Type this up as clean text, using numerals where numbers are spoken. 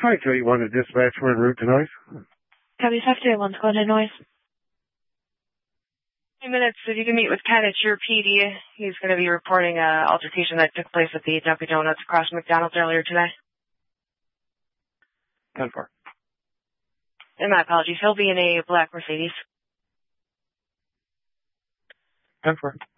521 to dispatch. We're en route to Noise. Copy 521 to go to Noise. 2 minutes, if you can meet with Ken at your PD. He's going to be reporting an altercation that took place at the Dunkin' Donuts across from McDonald's earlier today. 10-4. And my apologies, he'll be in a black Mercedes. 10-4.